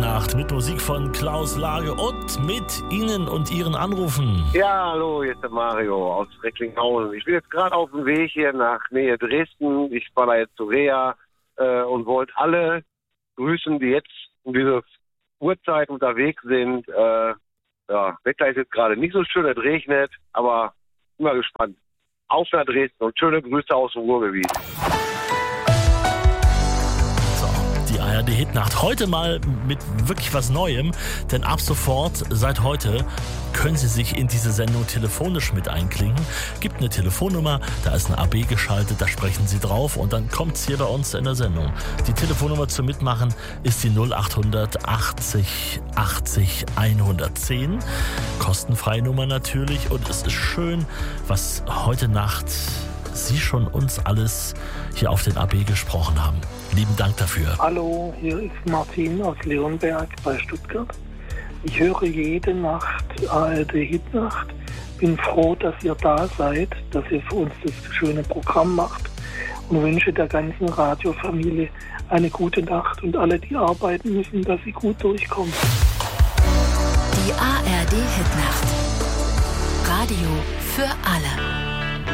Hitnacht mit Musik von Klaus Lage und mit Ihnen und Ihren Anrufen. Ja, hallo, hier ist der Mario aus Recklinghausen. Ich bin jetzt gerade auf dem Weg hier nach Nähe Dresden. Ich fahre da jetzt zu Reha und wollte alle grüßen, die jetzt um diese Uhrzeit unterwegs sind. Wetter ist jetzt gerade nicht so schön, es regnet, aber bin mal gespannt. Auf nach Dresden und schöne Grüße aus dem Ruhrgebiet. Die ARD-Hitnacht. Heute mal mit wirklich was Neuem, denn ab sofort, seit heute, können Sie sich in diese Sendung telefonisch mit einklinken. Gibt eine Telefonnummer, da ist eine AB geschaltet, da sprechen Sie drauf und dann kommt es hier bei uns in der Sendung. Die Telefonnummer zum Mitmachen ist die 0800 80 80 110. Kostenfreie Nummer natürlich und es ist schön, was heute Nacht Sie schon uns alles hier auf den AB gesprochen haben. Lieben Dank dafür. Hallo, hier ist Martin aus Leonberg bei Stuttgart. Ich höre jede Nacht ARD Hitnacht. Bin froh, dass ihr da seid, dass ihr für uns das schöne Programm macht und wünsche der ganzen Radiofamilie eine gute Nacht und alle, die arbeiten müssen, dass sie gut durchkommen. Die ARD Hitnacht. Radio für alle.